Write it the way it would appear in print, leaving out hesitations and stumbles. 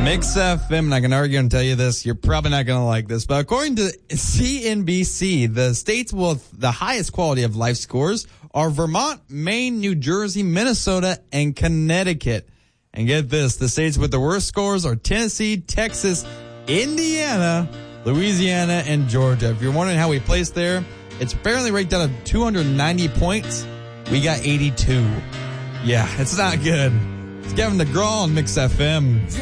Mix FM, and I can argue and tell you this, you're probably not going to like this, but according to CNBC, the states with the highest quality of life scores are Vermont, Maine, New Jersey, Minnesota, and Connecticut. And get this, the states with the worst scores are Tennessee, Texas, Indiana, Louisiana, and Georgia. If you're wondering how we placed there, it's apparently ranked out of 290 points. We got 82. Yeah, it's not good. It's Kevin DeGraw on Mix FM.